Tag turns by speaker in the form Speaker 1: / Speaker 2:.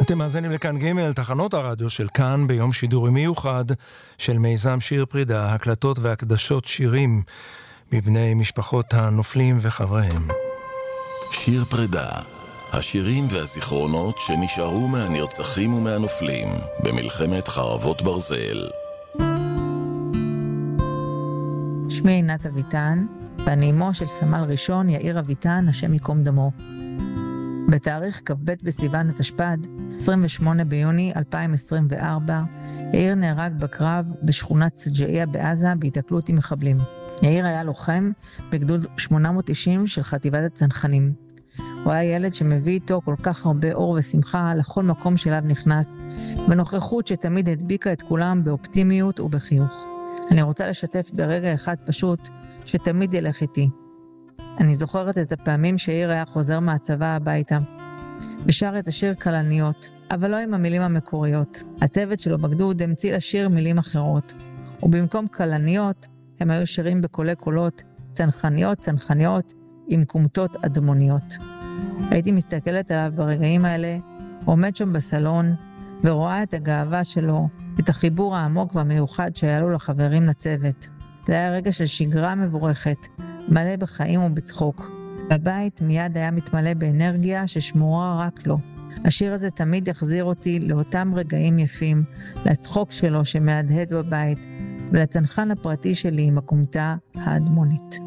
Speaker 1: אתם מאזינים לכאן ג' תחנות הרדיו של כאן ביום שידורי מיוחד של מיזם שיר פרידה, הקלטות והקדשות שירים מבני משפחות הנופלים וחבריהם.
Speaker 2: שיר פרידה, השירים והזיכרונות שנשארו מהנרצחים ומהנופלים במלחמת חרבות ברזל.
Speaker 3: שמי עינת אביטן, ואני אמו של סמל ראשון יאיר אביטן, השם ייקום דמו. בתאריך כ"ב בסיוון התשפ"ד, 28 ביוני 2024, יאיר נהרג בקרב בשכונת סג'איה בעזה בהיתקלות עם מחבלים. יאיר היה לוחם בגדוד 890 של חטיבת הצנחנים. הוא היה ילד שמביא איתו כל כך הרבה אור ושמחה לכל מקום שאליו נכנס, בנוכחות שתמיד הדביקה את כולם באופטימיות ובחיוך. אני רוצה לשתף ברגע אחד פשוט שתמיד ילך איתי. אני זוכרת את הפעמים שיאיר היה חוזר מהצבא הביתה, ושר את השיר כלניות, אבל לא עם המילים המקוריות. הצוות שלו בגדוד המציא לשיר מילים אחרות, ובמקום כלניות הם היו שירים בקולי קולות, צנחניות, צנחניות, עם קומטות אדמוניות. הייתי מסתכלת עליו ברגעים האלה, עומד שם בסלון, ורואה את הגאווה שלו, את החיבור העמוק והמיוחד שהיה לו לחברים לצוות. זה היה רגע של שגרה מבורכת, מלא בחיים ובצחוק. בבית מיד היה מתמלא באנרגיה ששמורה רק לו. השיר הזה תמיד יחזיר אותי לאותם רגעים יפים, לצחוק שלו שמהדהד בבית, ולצנחן הפרטי שלי עם הקומטה האדמונית.